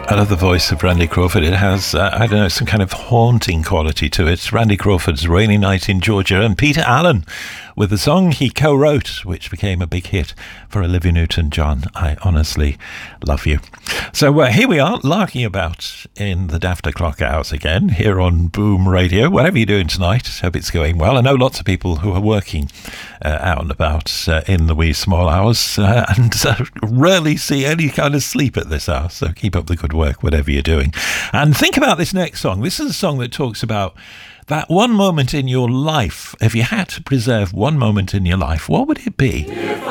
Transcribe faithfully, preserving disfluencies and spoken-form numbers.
I love the voice of Randy Crawford. It has, uh, I don't know, some kind of haunting quality to it. Randy Crawford's Rainy Night in Georgia, and Peter Allen with the song he co-wrote, which became a big hit for Olivia Newton-John, I Honestly Love You. So uh, here we are, larking about in the Daft O'Clock hours again, here on Boom Radio. Whatever you're doing tonight, hope it's going well. I know lots of people who are working uh, out and about uh, in the wee small hours uh, and uh, rarely see any kind of sleep at this hour, so keep up the good work, whatever you're doing. And think about this next song. This is a song that talks about that one moment in your life. If you had to preserve one moment in your life, what would it be?